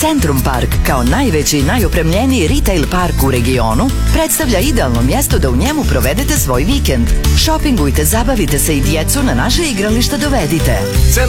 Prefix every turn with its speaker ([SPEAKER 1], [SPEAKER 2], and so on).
[SPEAKER 1] Centrum Park, kao najveći i najopremljeniji retail park u regionu, predstavlja idealno mjesto da u njemu provedete svoj vikend. Šopingujte, zabavite se i djecu na naše igralište dovedite.